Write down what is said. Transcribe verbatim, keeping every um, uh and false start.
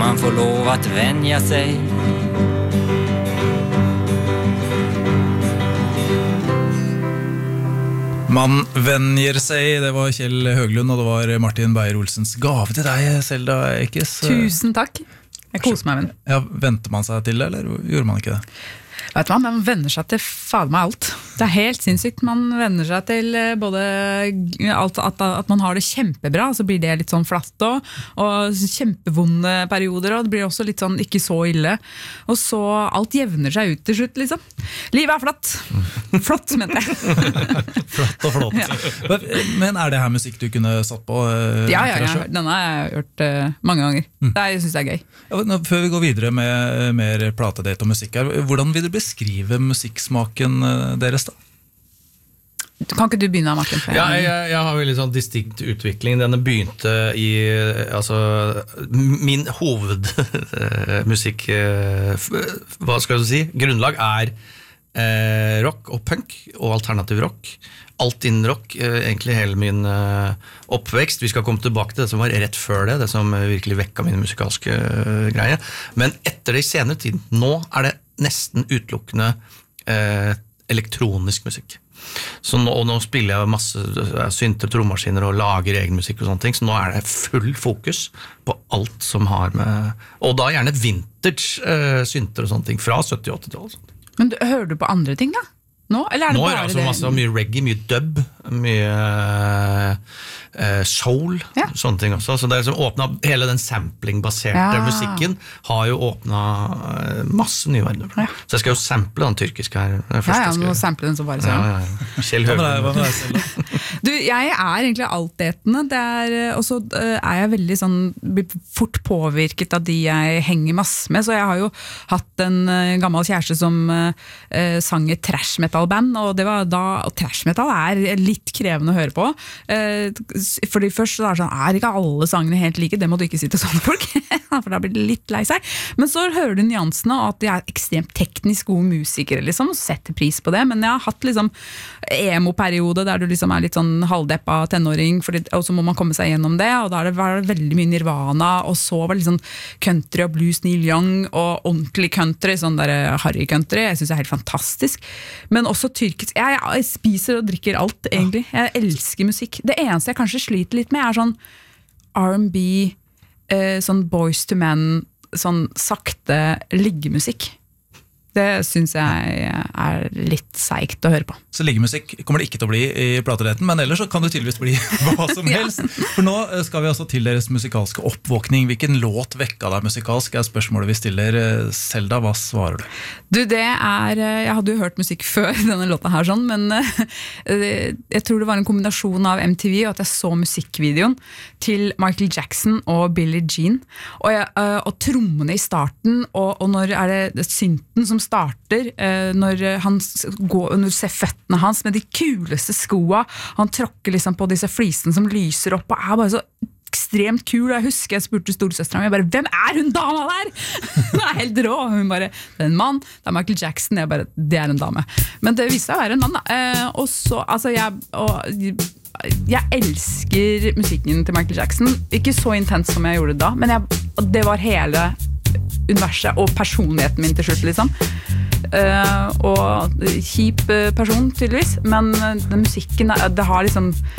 man får lov att vänja sig. Man venjer seg, det var Kjell Høglund, og det var Martin Beyer-Olsens gave til deg, Selda Eikes. Tusen takk. Jeg koser meg med den. Ja, ventet man seg til det, eller gjorde man ikke det? Vet du hva, man venner seg til fader meg alt. Det er helt sinnssykt. Man venner seg til både alt, at, at man har det kjempebra, så blir det litt sånn flatt og, og kjempevonde perioder, og det blir også litt sånn ikke så ille. Og så alt jevner seg ut til slutt, liksom. Livet er flatt. Flott, mener jeg. Flott og flott. Ja. Men er det her musikk du kunne satt på? Uh, ja, ja, ja, denne har jeg hørt uh, mange ganger. Mm. Det synes jeg er gøy. Ja, før vi går videre med mer platedate og musikk her, hvordan vil du beskrive musikksmaken deres da? Kan ikke du begynne, Martin? Ja, jeg, jeg har veldig sånn distinkt utvikling. Denne begynte i, altså, min hovedmusikk, hva skal du si, grunnlag er eh, rock og punk og alternativ rock. Alt innen rock, egentlig hele min uh, oppvekst. Vi skal komme tilbake til det som var rett før det, det som virkelig vekket min musikalske uh, greie. Men etter det i senere tid, nå er det nesten utelukkende uh, elektronisk musikk. Så nå, og nå spiller jeg masse uh, synter, trommaskiner og lager egen musikk og sånne ting, så nå er det full fokus på alt som har med, og da gjerne vintage uh, synter og sånne ting, fra sytti- og åtti-tallet. Men du, hører du på andre ting da? Nå, eller er det Nå er bare det altså det? masse, mye reggae, mye dub, mye uh, soul, ja. Sånne ting også. Så det er som åpnet, hele den sampling-baserte ja. Musikken har jo åpnet masse nye verdener. Ja. Så jeg skal jo sample den tyrkiske her. Ja, ja, nå sample den så bare sånn. Ja, ja. Kjell Høglund. Du, jeg er egentlig altetende. Det er, og så er jeg veldig sånn, fort påvirket av de jeg henger masse med, så jeg har jo hatt en gammel kjæreste som uh, sang et trash metal-band, og det var da, og trash metal er litt krevende å høre på. Uh, fordi først så er det sånn, er ikke alle sangene helt like? Det må du ikke si til sånne folk, for da blir det litt lei seg. Men så hører du nyansene, og at de er ekstremt teknisk gode musikere, liksom, og setter pris på det. Men jeg har hatt liksom emo-periode, der du liksom er litt sånn halvdeppa tenåring, fordi, og så må man komme seg gjennom det, og da var det veldig mye Nirvana, og så var det liksom country og blues, Neil Young, og ordentlig country, sånn der Harry country, jeg synes det er helt fantastisk. Men også tyrkisk, jeg, jeg spiser og drikker alt, egentlig. Jeg elsker musikk. Det eneste jeg kanskje sliter litt med er sånn R and B, eh, sånn Boys to Men, sånn sakte liggemusikk. Det synes jeg er litt seigt å høre på. Så liggemusikk kommer det ikke til å bli i plateretten, men ellers så kan det tydeligvis bli hva som helst. Ja. For nå skal vi altså til deres musikalske oppvåkning. Hvilken låt vekket deg musikalsk er spørsmålet vi stiller. Selda, hva svarer du? Du, det er, jeg hadde jo hørt musikk før denne låta her sånn, men jeg tror det var en kombinasjon av M T V og at jeg så musikkvideoen til Michael Jackson og Billie Jean, og, jeg, og trommene i starten, og, og når er det synten som starter, når, han går, når du ser føttene hans med de kuleste skoene, han tråkker liksom på disse flisene som lyser opp, og er bare så ekstremt kul. Jeg husker jeg spurte storesøsteren min, jeg bare, hvem er hun dama der? Hun er helt rå. Hun bare, det er en mann, det er Michael Jackson. Jeg bare, det er en dame. Men det viste seg å være en mann da. Eh, og så, altså jeg, og, jeg elsker musikken til Michael Jackson. Ikke så intens som jeg gjorde da, men jeg, det var hele universet og personligheten min til slutt, liksom. Uh, og kjip person tydeligvis, men den musikken, det har liksom